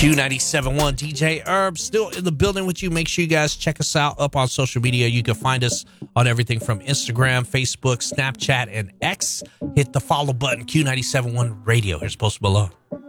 Q97.1 DJ Herb still in the building with you. Make sure you guys check us out up on social media. You can find us on everything from Instagram, Facebook, Snapchat, and X. Hit the follow button, Q97.1 Radio. Here's Post Malone.